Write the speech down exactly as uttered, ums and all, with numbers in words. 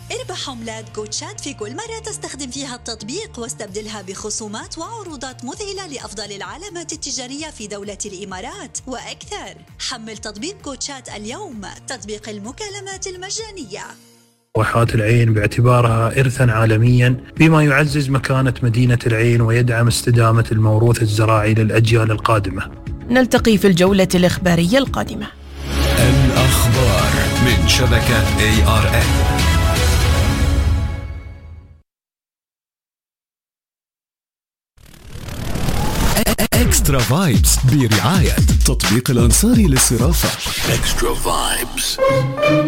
اربح عملات جوتشات في كل مرة تستخدم فيها التطبيق، واستبدلها بخصومات وعروضات مذهلة لأفضل العلامات التجارية في دولة الإمارات وأكثر. حمل تطبيق جوتشات اليوم، تطبيق المكالمات المجانية. واحات العين باعتبارها إرثاً عالمياً، بما يعزز مكانة مدينة العين ويدعم استدامة الموروث الزراعي للأجيال القادمة. نلتقي في الجولة الإخبارية القادمة. الأخبار من شبكة إيه آر إن. إكسترا فايبس برعاية تطبيق الأنصاري للصرافة. إكسترا فايبس.